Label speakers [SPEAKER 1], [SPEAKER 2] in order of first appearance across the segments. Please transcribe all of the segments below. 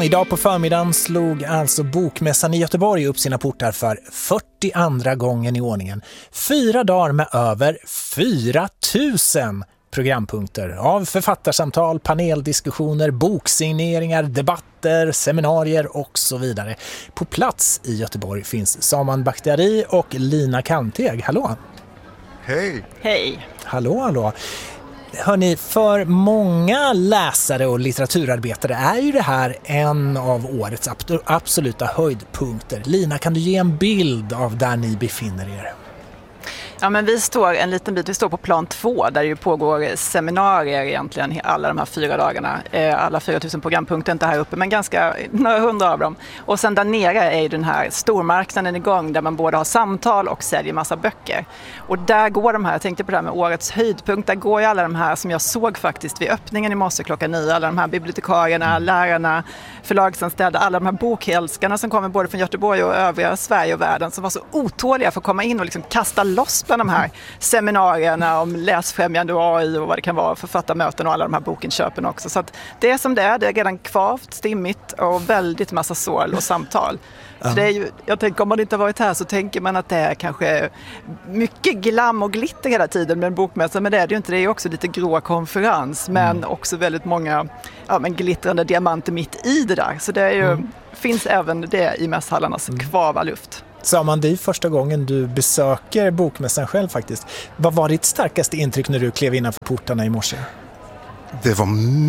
[SPEAKER 1] idag på förmiddagen slog alltså Bokmässan i Göteborg upp sina portar för 42:a gången i ordningen. 4 dagar med över 4 000 programpunkter av författarsamtal, paneldiskussioner, boksigneringar, debatter, seminarier och så vidare. På plats i Göteborg finns Saman Bakhtiari och Lina Kanteg. Hallå!
[SPEAKER 2] Hej!
[SPEAKER 3] Hej!
[SPEAKER 1] Hallå! Hörrni, för många läsare och litteraturarbetare är ju det här en av årets absoluta höjdpunkter. Lina, kan du ge en bild av där ni befinner er?
[SPEAKER 3] Ja, men vi står på plan 2 där det pågår seminarier egentligen alla de här 4 dagarna. Alla 4 000 programpunkter inte här uppe, men några hundra av dem. Och sen där nere är ju den här stormarknaden igång där man både har samtal och säljer massa böcker. Och där går de här, jag tänkte på det här med årets höjdpunkt, där går ju alla de här som jag såg faktiskt vid öppningen i morse klockan 9. Alla de här bibliotekarierna, lärarna, förlagsanställda, alla de här bokälskarna som kommer både från Göteborg och övriga Sverige och världen som var så otåliga för att komma in och liksom kasta loss bland de här seminarierna om läsfrämjande och AI och vad det kan vara, författarmöten och alla de här bokinköpen också. Så att det är som det är redan kvavt, stimmigt och väldigt massa sål och samtal. Så det är ju, jag tänker, om man inte har varit här så tänker man att det är kanske mycket glam och glitter hela tiden med en bokmässa, men det är det ju inte. Det är ju också lite grå konferens, men också väldigt många glittrande diamanter mitt i det där. Så det är ju, finns även det i mässhallarnas kvava luft.
[SPEAKER 1] Saman, det är första gången du besöker Bokmässan själv faktiskt. Vad var ditt starkaste intryck när du klev innanför portarna i morse?
[SPEAKER 2] Det var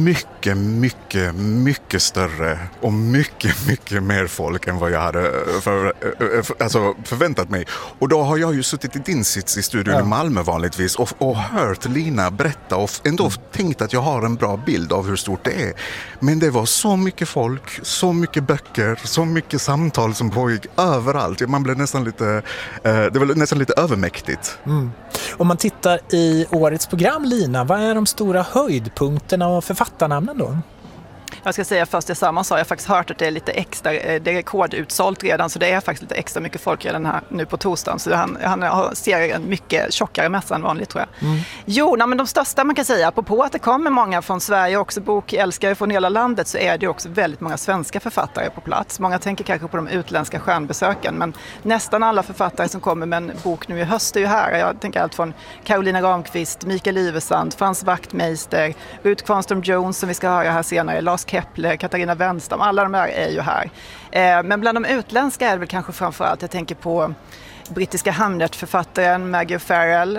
[SPEAKER 2] mycket större och mycket mer folk än vad jag hade förväntat mig. Och då har jag ju suttit i din sits i studion i Malmö vanligtvis och hört Lina berätta och ändå tänkt att jag har en bra bild av hur stort det är. Men det var så mycket folk, så mycket böcker, så mycket samtal som pågick överallt. Man blev nästan lite, det var nästan lite övermäktigt.
[SPEAKER 1] Om man tittar i årets program, Lina, vad är de stora höjdpunkterna och författarnamnen då?
[SPEAKER 3] Jag ska säga först det samma sa. Jag har faktiskt hört att det är lite extra, det är rekordutsålt redan, så det är faktiskt lite extra mycket folk redan här nu på torsdagen. Så han ser en mycket tjockare mässa än vanligt, tror jag. Men de största man kan säga, apropå att det kommer många från Sverige och också bokälskare från hela landet, så är det också väldigt många svenska författare på plats. Många tänker kanske på de utländska stjärnbesöken, men nästan alla författare som kommer med en bok nu i höst är ju här. Jag tänker allt från Carolina Ramqvist, Mikael Ivesand, Frans Wachtmeister, Ruth Kvarnström Jones som vi ska höra här senare, Lars Kepler, Katarina Wenstam, alla de här är ju här. Men bland de utländska är det väl kanske framförallt, jag tänker på brittiska Hamlet-författaren Maggie Farrell,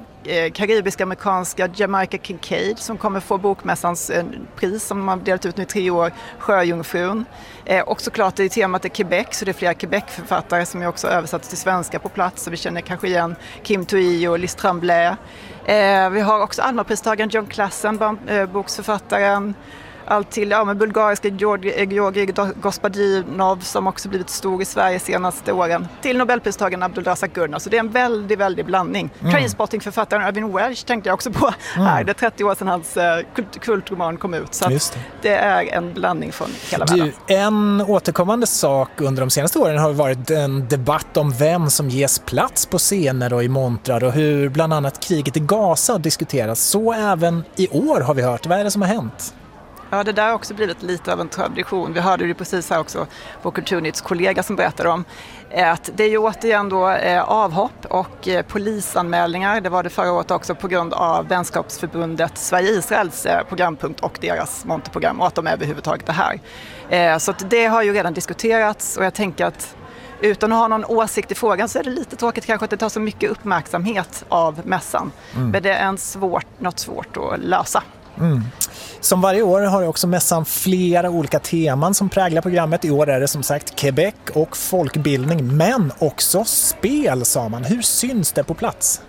[SPEAKER 3] karibisk-amerikanska Jamaica Kincaid som kommer få bokmässans pris som man har delat ut nu i 3 år, Sjöjungfrun. Och såklart är temat är Quebec, så det är flera Quebec-författare som är också översatt till svenska på plats, så vi känner kanske igen Kim Thuy och Liz Tremblay. Vi har också Alma-pristagaren John Klassen, boksförfattaren. Allt till med bulgariska Georgi Gospodinov som också blivit stor i Sverige senaste åren. Till Nobelpristagaren Abdulrazak Gurnah. Så det är en väldigt blandning. Trainspotting-författaren Irving Welsh tänkte jag också på här. Det är 30 år sedan hans kultroman kom ut. Så det är en blandning från hela världen.
[SPEAKER 1] En återkommande sak under de senaste åren har varit en debatt om vem som ges plats på scener och i montrar och hur bland annat kriget i Gaza diskuteras. Så även i år har vi hört. Vad är det som har hänt?
[SPEAKER 3] Ja, det där har också blivit lite av en tradition. Vi hörde ju precis här också på Kulturnytts kollega som berättade om att det är ju återigen då avhopp och polisanmälningar. Det var det förra året också på grund av vänskapsförbundet Sverige-Israels programpunkt och deras monterprogram och att de överhuvudtaget är här. Så att det har ju redan diskuterats och jag tänker att utan att ha någon åsikt i frågan så är det lite tråkigt kanske att det tar så mycket uppmärksamhet av mässan. Men det är något svårt att lösa.
[SPEAKER 1] Som varje år har också mässan flera olika teman som präglar programmet. I år är det som sagt Quebec och folkbildning, men också spel, sa man. Hur syns det på plats?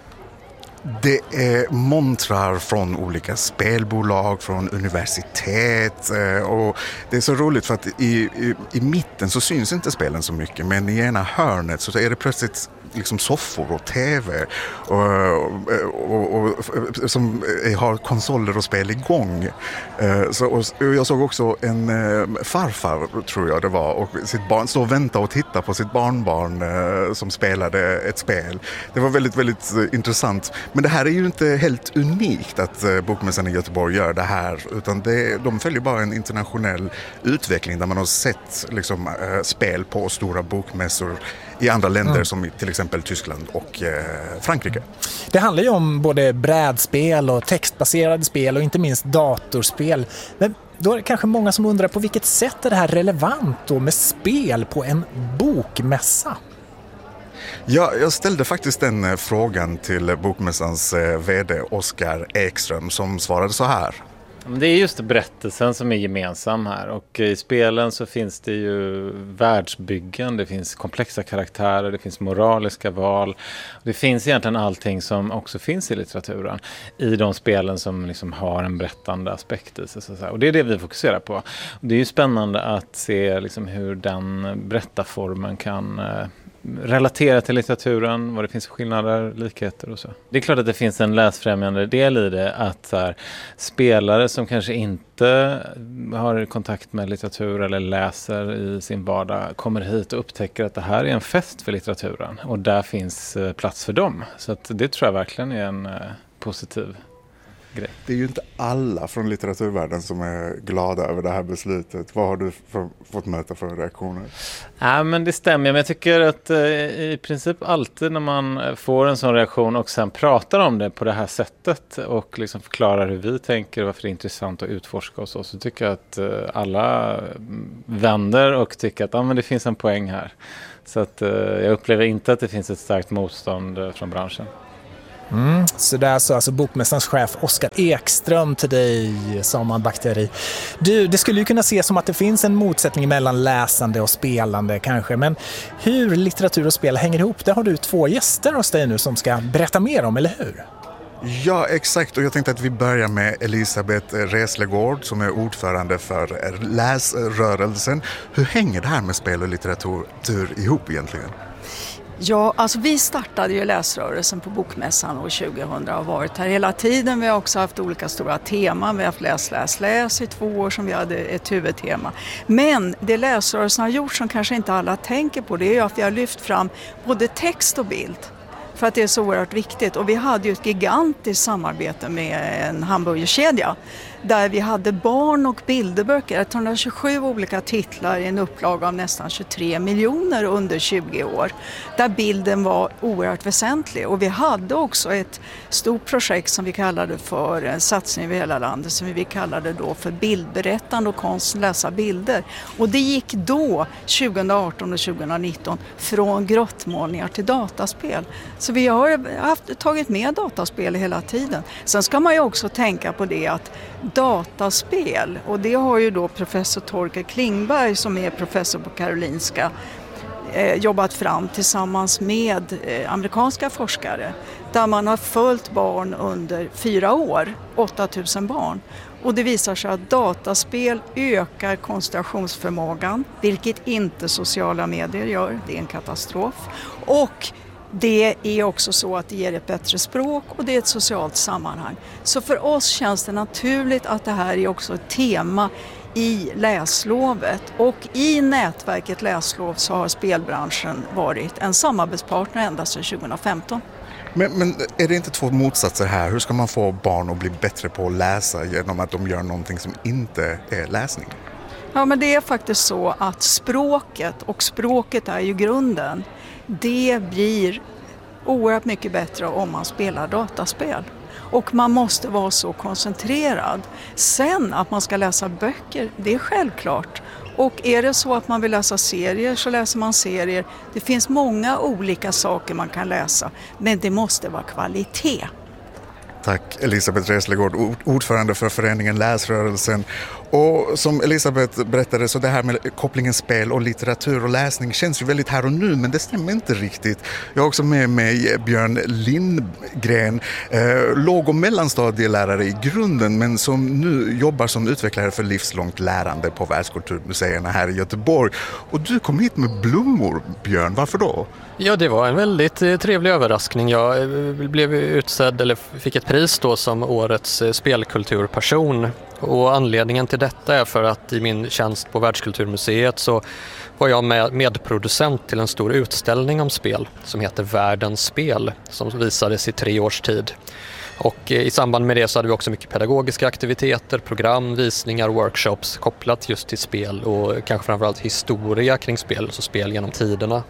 [SPEAKER 2] Det är montrar från olika spelbolag, från universitet och det är så roligt för att i mitten så syns inte spelen så mycket, men i ena hörnet så är det plötsligt liksom soffor och tv och som har konsoler och spel igång. Och jag såg också en farfar, tror jag det var, och sitt barn stå och vänta och titta på sitt barnbarn som spelade ett spel. Det var väldigt, väldigt intressant. Men det här är ju inte helt unikt att Bokmässan i Göteborg gör det här, utan de följer bara en internationell utveckling där man har sett liksom, spel på stora bokmässor i andra länder som till exempel Tyskland och Frankrike.
[SPEAKER 1] Det handlar ju om både brädspel och textbaserade spel och inte minst datorspel. Men då är det kanske många som undrar på vilket sätt är det här relevant då med spel på en bokmässa?
[SPEAKER 2] Ja, jag ställde faktiskt den frågan till Bokmässans vd Oskar Ekström som svarade så här.
[SPEAKER 4] Det är just berättelsen som är gemensam här, och i spelen så finns det ju världsbyggen, det finns komplexa karaktärer, det finns moraliska val. Det finns egentligen allting som också finns i litteraturen i de spelen som liksom har en berättande aspekt i sig. Så att säga. Och det är det vi fokuserar på. Och det är ju spännande att se liksom hur den berättarformen kan relatera till litteraturen, vad det finns för skillnader, likheter och så. Det är klart att det finns en läsfrämjande del i det, att så här, spelare som kanske inte har kontakt med litteratur eller läser i sin vardag kommer hit och upptäcker att det här är en fest för litteraturen och där finns plats för dem. Så att det tror jag verkligen är en positiv grej.
[SPEAKER 2] Det är ju inte alla från litteraturvärlden som är glada över det här beslutet. Vad har du fått möta för reaktioner?
[SPEAKER 4] Ja, men det stämmer. Men jag tycker att i princip alltid när man får en sån reaktion och sen pratar om det på det här sättet och liksom förklarar hur vi tänker och varför det är intressant att utforska och så tycker jag att alla vänder och tycker att men det finns en poäng här. Så att jag upplever inte att det finns ett starkt motstånd från branschen.
[SPEAKER 1] Så där så alltså Bokmässans chef Oskar Ekström till dig, Saman Bakteri. Det skulle ju kunna ses som att det finns en motsättning mellan läsande och spelande kanske, men hur litteratur och spel hänger ihop, det har du 2 gäster hos dig nu som ska berätta mer om, eller hur?
[SPEAKER 2] Ja, exakt. Och jag tänkte att vi börjar med Elisabeth Reslegård som är ordförande för läsrörelsen. Hur hänger det här med spel och litteratur ihop egentligen?
[SPEAKER 5] Ja, alltså vi startade ju läsrörelsen på Bokmässan år 2000 och har varit här hela tiden. Vi har också haft olika stora teman. Vi har haft läs i 2 år som vi hade ett huvudtema. Men det läsrörelsen har gjort som kanske inte alla tänker på, det är ju att vi har lyft fram både text och bild. För att det är så oerhört viktigt. Och vi hade ju ett gigantiskt samarbete med en hamburgerkedja där vi hade barn- och bilderböcker, 127 olika titlar i en upplaga av nästan 23 miljoner under 20 år. Där bilden var oerhört väsentlig. Och vi hade också ett stort projekt som vi kallade för en satsning över hela landet som vi kallade då för bildberättande och konsten läsa bilder. Och det gick då, 2018 och 2019, från grottmålningar till dataspel. Så vi har tagit med dataspel hela tiden. Sen ska man ju också tänka på det att dataspel, och det har ju då professor Torkel Klingberg som är professor på Karolinska jobbat fram tillsammans med amerikanska forskare där man har följt barn under 4 år, 8000 barn. Och det visar sig att dataspel ökar koncentrationsförmågan, vilket inte sociala medier gör. Det är en katastrof. Och det är också så att det ger ett bättre språk och det är ett socialt sammanhang. Så för oss känns det naturligt att det här är också ett tema i läslovet. Och i nätverket Läslov så har spelbranschen varit en samarbetspartner ända sedan 2015.
[SPEAKER 2] Men är det inte 2 motsatser här? Hur ska man få barn att bli bättre på att läsa genom att de gör någonting som inte är läsning?
[SPEAKER 5] Ja, men det är faktiskt så att språket är ju grunden. Det blir oerhört mycket bättre om man spelar dataspel. Och man måste vara så koncentrerad. Sen att man ska läsa böcker, det är självklart. Och är det så att man vill läsa serier så läser man serier. Det finns många olika saker man kan läsa, men det måste vara kvalitet.
[SPEAKER 2] Tack Elisabeth Reslegård, ordförande för föreningen Läsrörelsen. Och som Elisabeth berättade så det här med kopplingen spel och litteratur och läsning känns ju väldigt här och nu, men det stämmer inte riktigt. Jag har också med mig Björn Lindgren, låg- och mellanstadielärare i grunden men som nu jobbar som utvecklare för livslångt lärande på världskulturmuseerna här i Göteborg. Och du kom hit med blommor, Björn. Varför då?
[SPEAKER 6] Ja, det var en väldigt trevlig överraskning. Jag blev utsedd eller fick ett pris då som årets spelkulturperson. Och anledningen till detta är för att i min tjänst på Världskulturmuseet så var jag medproducent till en stor utställning om spel som heter Världens spel som visades i 3 års tid. Och i samband med det så hade vi också mycket pedagogiska aktiviteter, program, visningar, workshops kopplat just till spel och kanske framförallt historia kring spel, alltså spel genom tiderna.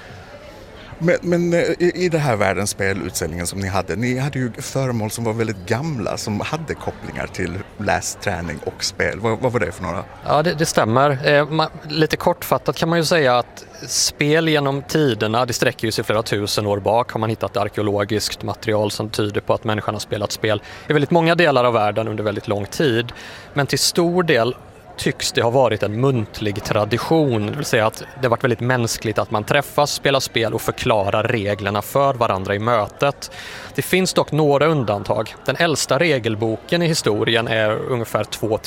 [SPEAKER 2] Men i det här Världens spelutställningen som ni hade ju föremål som var väldigt gamla som hade kopplingar till lästräning och spel. Vad var det för några?
[SPEAKER 6] Ja, det stämmer. Lite kortfattat kan man ju säga att spel genom tiderna, det sträcker ju sig flera tusen år bak. Har man hittat arkeologiskt material som tyder på att människan har spelat spel i väldigt många delar av världen under väldigt lång tid. Men till stor del tycks det ha varit en muntlig tradition, det vill säga att det har varit väldigt mänskligt att man träffas, spelar spel och förklarar reglerna för varandra i mötet. Det finns dock några undantag. Den äldsta regelboken i historien är ungefär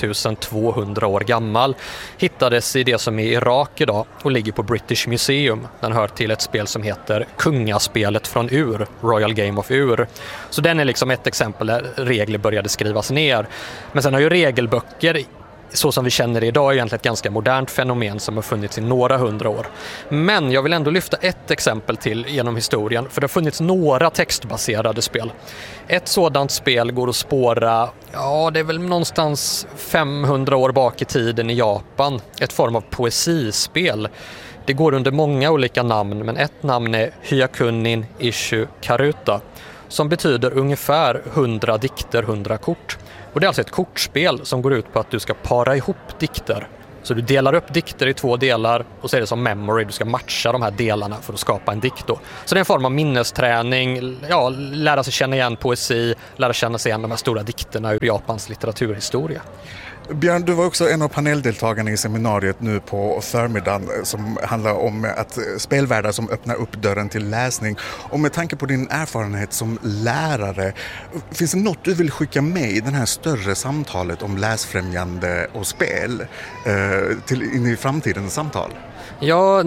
[SPEAKER 6] 2200 år gammal. Hittades i det som är Irak idag och ligger på British Museum. Den hör till ett spel som heter Kungaspelet från Ur, Royal Game of Ur. Så den är liksom ett exempel där regler började skrivas ner. Men sen har ju regelböcker så som vi känner det idag är egentligen ett ganska modernt fenomen som har funnits i några 100 år. Men jag vill ändå lyfta ett exempel till genom historien, för det har funnits några textbaserade spel. Ett sådant spel går att spåra, det är väl någonstans 500 år bak i tiden i Japan. Ett form av poesispel. Det går under många olika namn, men ett namn är Hyakunin Ishu Karuta, som betyder ungefär 100 dikter, 100 kort. Och det är alltså ett kortspel som går ut på att du ska para ihop dikter. Så du delar upp dikter i 2 delar och så är det som memory. Du ska matcha de här delarna för att skapa en dikt då. Så det är en form av minnesträning, lära sig känna igen poesi, lära känna sig igen de här stora dikterna ur Japans litteraturhistoria.
[SPEAKER 2] Björn, du var också en av paneldeltagarna i seminariet nu på förmiddagen som handlar om att spelvärldar som öppnar upp dörren till läsning. Och med tanke på din erfarenhet som lärare, finns det något du vill skicka med i det här större samtalet om läsfrämjande och spel in i framtidens samtal?
[SPEAKER 6] Ja,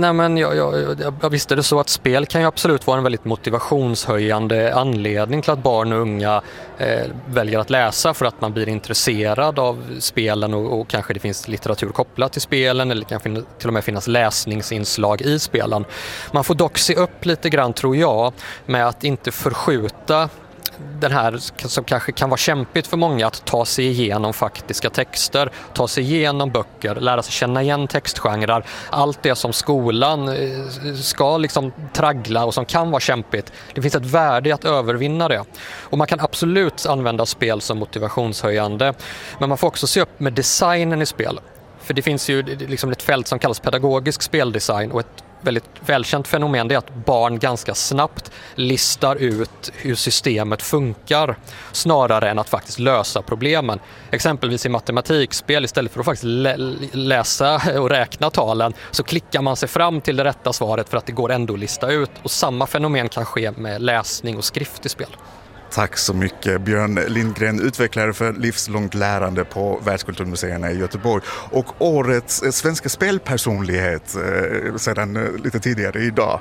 [SPEAKER 6] jag visste det så att spel kan ju absolut vara en väldigt motivationshöjande anledning till att barn och unga väljer att läsa, för att man blir intresserad av spelen och kanske det finns litteratur kopplat till spelen eller kan till och med finnas läsningsinslag i spelen. Man får dock se upp lite grann, tror jag, med att inte förskjuta den här som kanske kan vara kämpigt för många, att ta sig igenom faktiska texter, ta sig igenom böcker, lära sig känna igen textgenrer, allt det som skolan ska liksom traggla och som kan vara kämpigt. Det finns ett värde i att övervinna det. Och man kan absolut använda spel som motivationshöjande, men man får också se upp med designen i spel. För det finns ju liksom ett fält som kallas pedagogisk speldesign, och ett väldigt välkänt fenomen är att barn ganska snabbt listar ut hur systemet funkar snarare än att faktiskt lösa problemen. Exempelvis i matematikspel, istället för att faktiskt läsa och räkna talen, så klickar man sig fram till det rätta svaret för att det går ändå att lista ut. Och samma fenomen kan ske med läsning och skrift i spel.
[SPEAKER 2] Tack så mycket Björn Lindgren, utvecklare för livslångt lärande på Världskulturmuseerna i Göteborg och årets svenska spelpersonlighet sedan lite tidigare idag.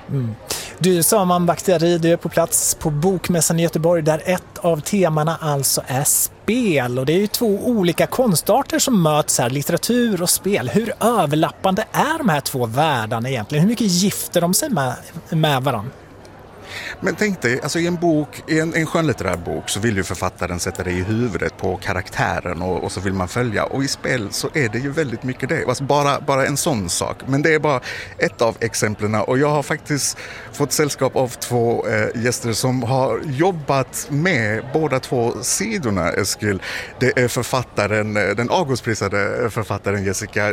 [SPEAKER 1] Du, Saman Bakhtari, du är på plats på Bokmässan i Göteborg där ett av temana alltså är spel, och det är ju 2 olika konstarter som möts här, litteratur och spel. Hur överlappande är de här 2 världarna egentligen? Hur mycket gifter de sig med varandra?
[SPEAKER 2] Men tänk dig, alltså i en bok, i en skönlitterär bok så vill ju författaren sätta det i huvudet på karaktären och så vill man följa. Och i spel så är det ju väldigt mycket det. Alltså bara en sån sak. Men det är bara ett av exemplen. Och jag har faktiskt fått sällskap av 2 gäster som har jobbat med båda 2 sidorna, Eskil. Det är författaren, den Augustprisade författaren Jessica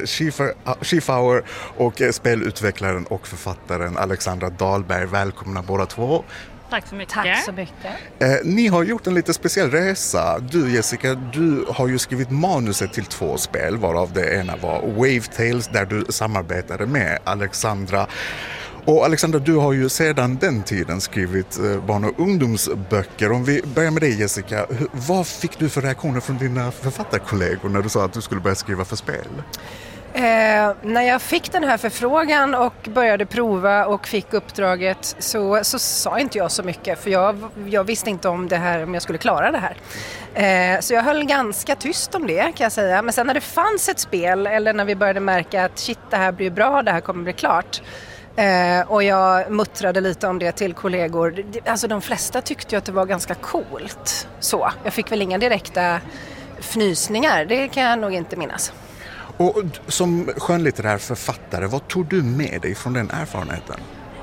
[SPEAKER 2] Schiefauer och spelutvecklaren och författaren Alexandra Dahlberg. Välkomna båda 2.
[SPEAKER 7] Tack så mycket.
[SPEAKER 5] Tack så mycket.
[SPEAKER 2] Ni har gjort en lite speciell resa. Du Jessica, du har ju skrivit manuset till 2 spel, varav det ena var Wave Tales där du samarbetade med Alexandra. Och Alexandra, du har ju sedan den tiden skrivit barn- och ungdomsböcker. Om vi börjar med dig Jessica, vad fick du för reaktioner från dina författarkollegor när du sa att du skulle börja skriva för spel?
[SPEAKER 8] När jag fick den här förfrågan och började prova och fick uppdraget så sa inte jag så mycket, för jag visste inte om det här, om jag skulle klara det här. Så jag höll ganska tyst om det, kan jag säga. Men sen när det fanns ett spel, eller när vi började märka att shit, det här blir bra, det här kommer bli klart. Och jag muttrade lite om det till kollegor. Alltså de flesta tyckte ju att det var ganska coolt. Så jag fick väl inga direkta fnysningar, det kan jag nog inte minnas.
[SPEAKER 2] Och som skönlitterär författare, vad tog du med dig från den erfarenheten?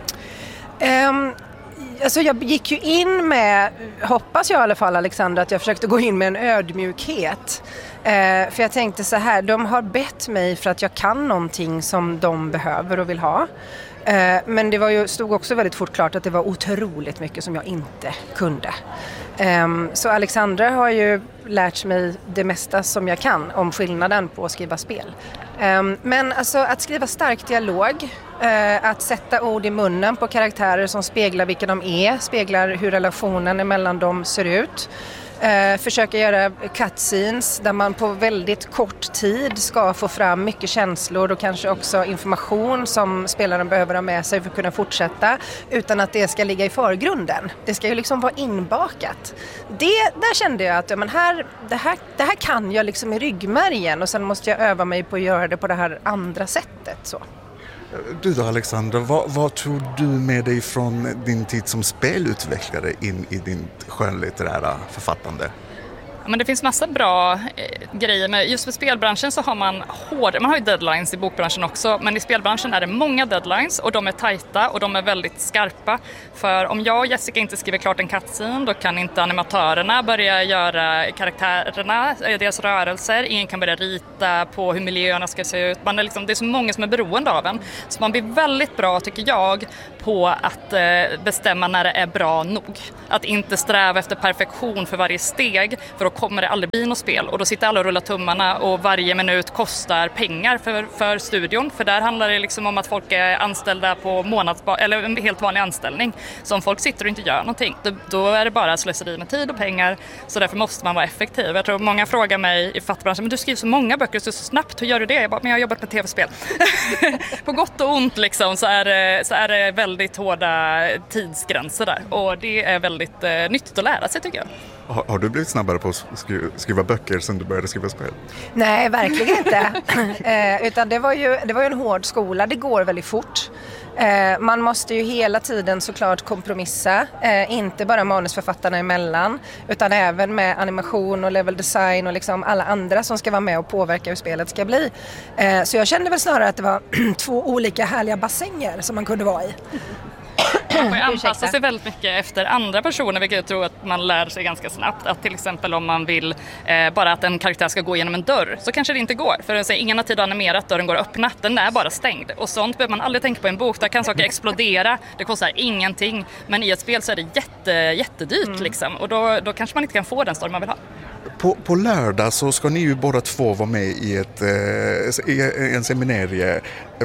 [SPEAKER 8] Alltså jag gick ju in med, hoppas jag i alla fall Alexandra, att jag försökte gå in med en ödmjukhet. För jag tänkte så här, de har bett mig för att jag kan någonting som de behöver och vill ha. Men det stod också väldigt fort klart att det var otroligt mycket som jag inte kunde. Så Alexandra har ju lärt mig det mesta som jag kan om skillnaden på att skriva spel. Men alltså att skriva stark dialog, att sätta ord i munnen på karaktärer som speglar vilka de är, speglar hur relationen mellan dem ser ut. Försöka göra cutscenes där man på väldigt kort tid ska få fram mycket känslor och kanske också information som spelaren behöver ha med sig för att kunna fortsätta, utan att det ska ligga i förgrunden. Det ska ju liksom vara inbakat. Där kände jag att det här kan jag liksom i ryggmärgen, och sen måste jag öva mig på att göra det på det här andra sättet. Så.
[SPEAKER 2] Du då Alexandra, vad tog du med dig från din tid som spelutvecklare in i din skönlitterära författande?
[SPEAKER 7] Men det finns massa bra grejer. Men just för spelbranschen så har man har ju deadlines i bokbranschen också, men i spelbranschen är det många deadlines och de är tajta och de är väldigt skarpa. För om jag och Jessica inte skriver klart en cutscene, då kan inte animatörerna börja göra karaktärerna, deras rörelser. Ingen kan börja rita på hur miljöerna ska se ut. Det är så många som är beroende av en. Så man blir väldigt bra, tycker jag, på att bestämma när det är bra nog. Att inte sträva efter perfektion för varje steg, för då kommer det aldrig bli något spel. Och då sitter alla och rullar tummarna och varje minut kostar pengar för studion. För där handlar det liksom om att folk är anställda på eller en helt vanlig anställning. Så om folk sitter och inte gör någonting, då är det bara slöseri med tid och pengar. Så därför måste man vara effektiv. Jag tror många frågar mig i fattbranschen, men du skriver så många böcker så snabbt, hur gör du det? Men jag har jobbat med tv-spel. På gott och ont liksom, så är det väldigt hårda tidsgränser där. Och det är väldigt nyttigt att lära sig, tycker jag.
[SPEAKER 2] Har du blivit snabbare på att skriva böcker sen du började skriva spel?
[SPEAKER 8] Nej, verkligen inte. Utan det var ju en hård skola. Det går väldigt fort. Man måste ju hela tiden såklart kompromissa. Inte bara manusförfattarna emellan, utan även med animation och level design och liksom alla andra som ska vara med och påverka hur spelet ska bli. Så jag kände väl snarare att det var 2 olika härliga bassänger som man kunde vara i.
[SPEAKER 7] Man får anpassa sig väldigt mycket efter andra personer, vilket jag tror att man lär sig ganska snabbt. Att till exempel om man vill bara att en karaktär ska gå genom en dörr, så kanske det inte går. För ingen har tid att animera att dörren går att öppna, den är bara stängd. Och sånt behöver man aldrig tänka på i en bok. Där kan saker explodera, det kostar ingenting. Men i ett spel så är det jättedyrt liksom. Och då kanske man inte kan få den story man vill ha.
[SPEAKER 2] På lördag så ska ni ju båda två vara med i en seminarium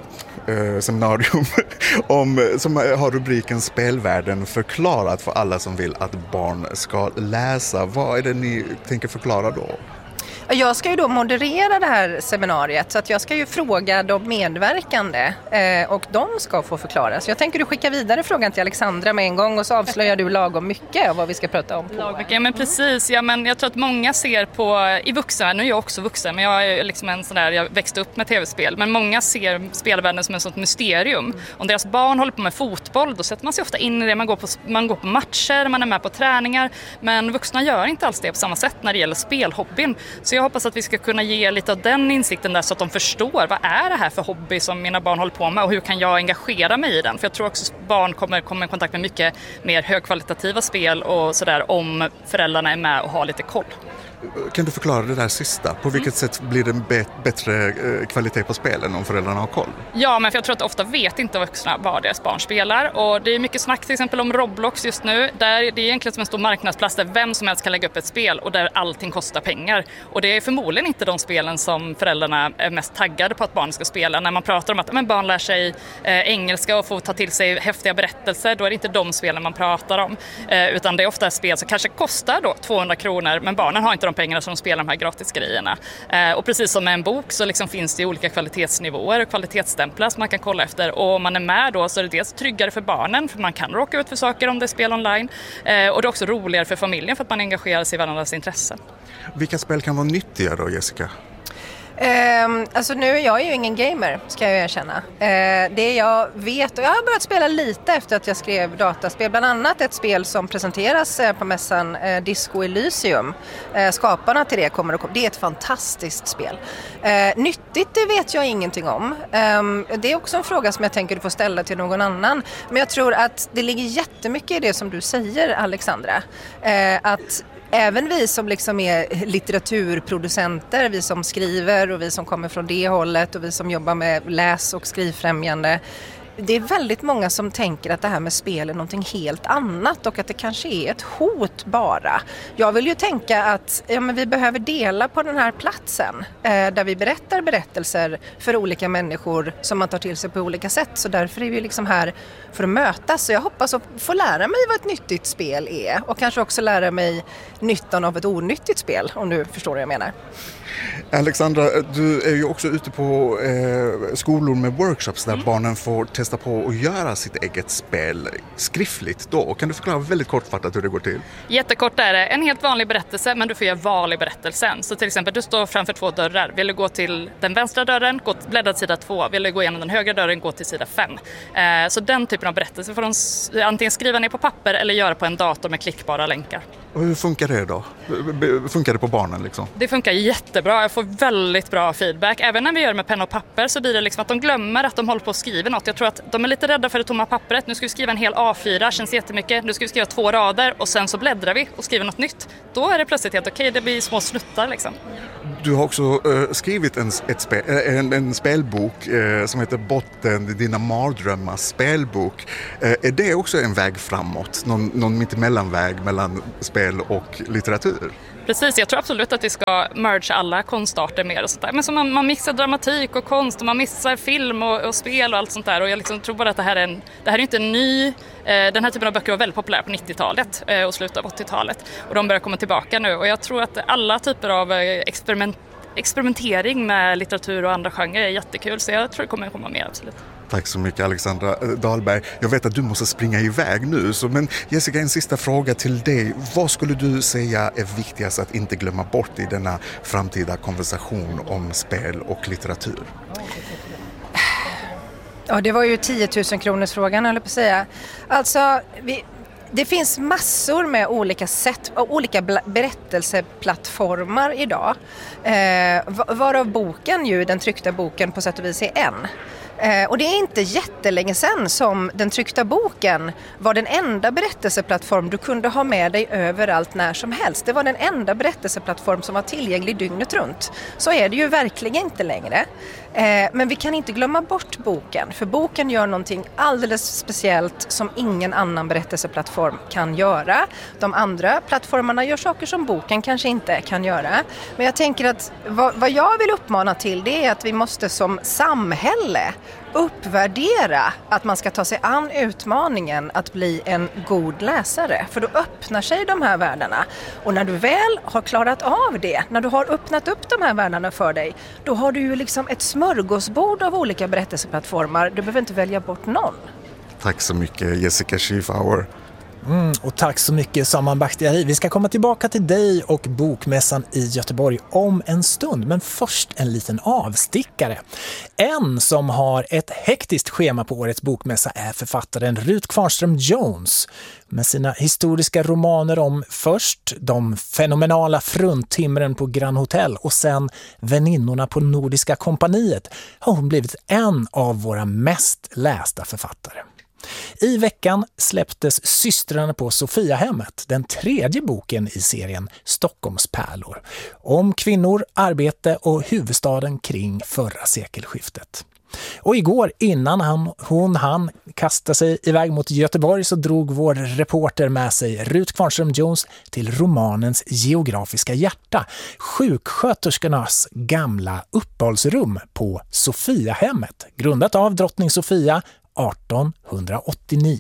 [SPEAKER 2] som har rubriken Spelvärlden förklarat för alla som vill att barn ska läsa. Vad är det ni tänker förklara då?
[SPEAKER 8] Jag ska ju då moderera det här seminariet, så att jag ska ju fråga de medverkande och de ska få förklara. Så jag tänker du skicka vidare frågan till Alexandra med en gång, och så avslöjar du lagom mycket av vad vi ska prata om.
[SPEAKER 7] Ja, men precis. Ja, men jag tror att många ser på, i vuxen, nu är jag också vuxen, men jag är liksom jag växte upp med tv-spel, men många ser spelvärlden som ett sånt mysterium. Om deras barn håller på med fotboll, då sätter man sig ofta in i det, man går på matcher, man är med på träningar, men vuxna gör inte alls det på samma sätt när det gäller spelhobbyn. Så jag hoppas att vi ska kunna ge lite av den insikten där, så att de förstår vad är det här för hobby som mina barn håller på med och hur kan jag engagera mig i den. För jag tror också att barn kommer i kontakt med mycket mer högkvalitativa spel och sådär om föräldrarna är med och har lite koll.
[SPEAKER 2] Kan du förklara det där sista? På vilket sätt blir det bättre kvalitet på spelen om föräldrarna har koll?
[SPEAKER 7] Ja, men för jag tror att ofta vet inte vuxna vad deras barn spelar. Och det är mycket snack till exempel om Roblox just nu. Där det är egentligen som en stor marknadsplats där vem som helst kan lägga upp ett spel och där allting kostar pengar. Och det är förmodligen inte de spelen som föräldrarna är mest taggade på att barnen ska spela. När man pratar om att barn lär sig engelska och får ta till sig häftiga berättelser, då är det inte de spelen man pratar om. Utan det är ofta spel som kanske kostar då 200 kronor, men barnen har inte de pengarna som de spelar de här gratisgrejerna. Och precis som med en bok så liksom finns det olika kvalitetsnivåer och kvalitetsstämplar som man kan kolla efter. Och om man är med då så är det dels tryggare för barnen, för man kan råka ut för saker om det är spel online. Och det är också roligare för familjen för att man engagerar sig i varandras intressen.
[SPEAKER 2] Vilka spel kan vara nyttiga då, Jessica?
[SPEAKER 8] Alltså nu är jag ju ingen gamer, ska jag erkänna. Det jag vet, och jag har börjat spela lite efter att jag skrev dataspel, bland annat ett spel som presenteras på mässan, Disco Elysium. Skaparna till det det är ett fantastiskt spel. Nyttigt, det vet jag ingenting om. Det är också en fråga som jag tänker du får ställa till någon annan. Men jag tror att det ligger jättemycket i det som du säger, Alexandra. Att även vi som liksom är litteraturproducenter, vi som skriver och vi som kommer från det hållet och vi som jobbar med läs- och skrivfrämjande, det är väldigt många som tänker att det här med spel är någonting helt annat och att det kanske är ett hot bara. Jag vill ju tänka att vi behöver dela på den här platsen där vi berättar berättelser för olika människor som man tar till sig på olika sätt. Så därför är vi liksom här för att mötas. Så jag hoppas att få lära mig vad ett nyttigt spel är och kanske också lära mig nyttan av ett onyttigt spel, om du förstår vad jag menar.
[SPEAKER 2] Alexandra, du är ju också ute på skolor med workshops där barnen får testa på att göra sitt eget spel skriftligt då. Kan du förklara väldigt kortfattat hur det går till?
[SPEAKER 7] Jättekort är det. En helt vanlig berättelse, men du får göra val i berättelsen. Så till exempel, du står framför 2 dörrar. Vill du gå till den vänstra dörren, bläddra till sida 2. Vill du gå igenom den högra dörren, gå till sida 5. Så den typen av berättelse får de antingen skriva ner på papper eller göra på en dator med klickbara länkar.
[SPEAKER 2] Och hur funkar det då? Funkar det på barnen liksom?
[SPEAKER 7] Det funkar jättebra. Jag får väldigt bra feedback. Även när vi gör det med penna och papper så blir det liksom att de glömmer att de håller på att skriva något. Jag tror att de är lite rädda för det tomma pappret. Nu ska vi skriva en hel A4, känns jättemycket. Nu ska vi skriva 2 rader och sen så bläddrar vi och skriver något nytt. Då är det plötsligt helt okej. Det blir små snuttar liksom.
[SPEAKER 2] Du har också skrivit en spelbok som heter Botten, dina mardrömmar spelbok. Är det också en väg framåt? Någon mittemellanväg mellan spel och litteratur?
[SPEAKER 7] Precis, jag tror absolut att vi ska merge alla konstarter mer och sånt där. Men så man mixar dramatik och konst och man mixar film och spel och allt sånt där. Och jag liksom tror bara att det här är inte en ny... Den här typen av böcker var väldigt populär på 90-talet och slutet av 80-talet. Och de börjar komma tillbaka nu. Och jag tror att alla typer av experimentering med litteratur och andra genrer är jättekul. Så jag tror det kommer komma mer, absolut.
[SPEAKER 2] Tack så mycket, Alexandra Dahlberg. Jag vet att du måste springa iväg nu, men Jessica, en sista fråga till dig. Vad skulle du säga är viktigast att inte glömma bort i denna framtida konversation om spel och litteratur?
[SPEAKER 8] Ja, det var ju 10 000 kronors frågan, höll jag på att säga. Alltså, det finns massor med olika sätt, olika berättelseplattformar idag. Varav boken, den tryckta boken på sätt och vis är en. Och det är inte jättelänge sedan som den tryckta boken var den enda berättelseplattform du kunde ha med dig överallt när som helst. Det var den enda berättelseplattform som var tillgänglig dygnet runt. Så är det ju verkligen inte längre. Men vi kan inte glömma bort boken, för boken gör någonting alldeles speciellt som ingen annan berättelseplattform kan göra. De andra plattformarna gör saker som boken kanske inte kan göra. Men jag tänker att vad jag vill uppmana till, det är att vi måste som samhälle uppvärdera att man ska ta sig an utmaningen att bli en god läsare. För då öppnar sig de här världarna. Och när du väl har klarat av det, när du har öppnat upp de här världarna för dig, då har du ju liksom ett smörgåsbord av olika berättelseplattformar. Du behöver inte välja bort någon.
[SPEAKER 2] Tack så mycket, Jessica Schiefauer.
[SPEAKER 1] Och tack så mycket, Saman Bakhtiari. Vi ska komma tillbaka till dig och Bokmässan i Göteborg om en stund. Men först en liten avstickare. En som har ett hektiskt schema på årets bokmässa är författaren Ruth Kvarnström Jones. Med sina historiska romaner om först de fenomenala fruntimren på Grand Hotel och sen väninnorna på Nordiska kompaniet har hon blivit en av våra mest lästa författare. I veckan släpptes Systrarna på Sofiahemmet, den 3:e boken i serien Stockholmspärlor, om kvinnor, arbete och huvudstaden kring förra sekelskiftet. Och igår, innan hon hann kasta sig iväg mot Göteborg, så drog vår reporter med sig Rut Kvarnström Jones till romanens geografiska hjärta, sjuksköterskornas gamla uppehållsrum på Sofiahemmet, grundat av drottning Sofia 1889.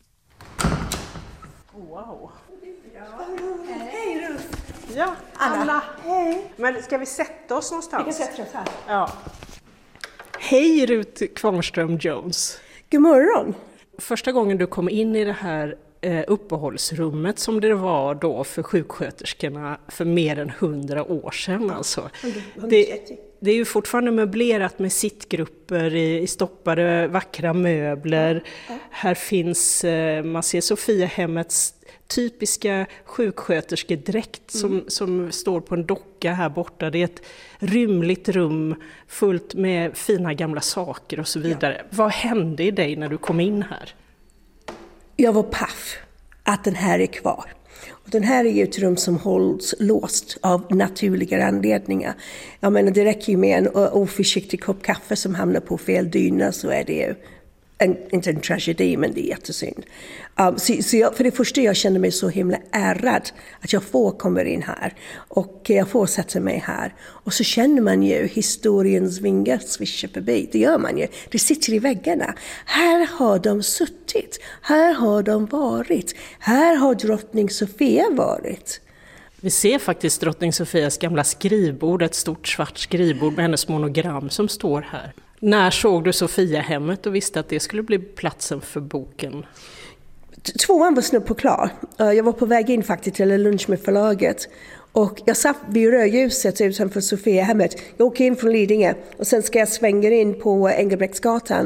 [SPEAKER 9] Wow. Hej Rut! Ja, Anna. Hej. Men ska vi sätta oss någonstans?
[SPEAKER 10] Vi kan sätta oss här.
[SPEAKER 9] Ja. Hej Rut Kvarnström Jones.
[SPEAKER 10] God morgon.
[SPEAKER 9] Första gången du kom in i det här uppehållsrummet som det var då för sjuksköterskorna för mer än 100 år sedan. Alltså. Det är ju fortfarande möblerat med sittgrupper i stoppade vackra möbler. Ja. Här finns, man ser Sofiahemmets typiska sjuksköterskedräkt som står på en docka här borta. Det är ett rymligt rum fullt med fina gamla saker och så vidare. Ja. Vad hände i dig när du kom in här?
[SPEAKER 10] Jag var paff att den här är kvar. Och den här är ju ett rum som hålls låst av naturliga anledningar. Jag menar, det räcker ju med en oförsiktig kopp kaffe som hamnar på fel dyna, så är det ju inte en tragedi, men det är jättesynd. Så jag, för det första, jag känner mig så himla ärad att jag får komma in här och jag får sätta mig här. Och så känner man ju historiens vingar svischa förbi. Det gör man ju. Det sitter i väggarna. Här har de suttit. Här har de varit. Här har drottning Sofia varit.
[SPEAKER 9] Vi ser faktiskt drottning Sofias gamla skrivbord, ett stort svart skrivbord med hennes monogram som står här. När såg du Sofiahemmet och visste att det skulle bli platsen för boken?
[SPEAKER 10] 2:an var snudd på klar. Jag var på väg in faktiskt till en lunch med förlaget. Och jag satt vid rödljuset utanför Sofiahemmet. Jag åker in från Lidingö och sen ska jag svänga in på Engelbrektsgatan.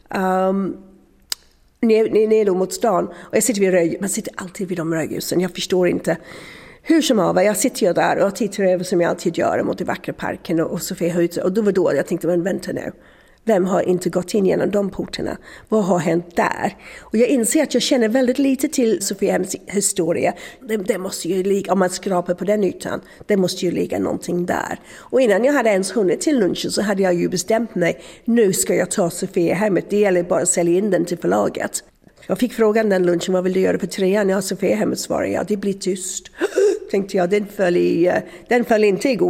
[SPEAKER 10] Ner mot stan. Och jag sitter vid rödljuset. Man sitter alltid vid de rödljusen. Jag förstår inte. Hur som av, jag sitter ju där och tittar över som jag alltid gör mot den vackra parken och Sofiahuset. Och då var då jag tänkte, men vänta nu. Vem har inte gått in genom de portarna? Vad har hänt där? Och jag inser att jag känner väldigt lite till Sofiahemmets historia. Det måste ju ligga, om man skrapar på den ytan, det måste ju ligga någonting där. Och innan jag hade ens hunnit till lunchen så hade jag ju bestämt mig, nu ska jag ta Sofiahemmet, det gäller bara att sälja in den till förlaget. Jag fick frågan den lunchen, vad vill du göra på 3:an? Ja, Sofiahemmet svarade jag, det blir tyst. Tänkte jag, den föll inte i god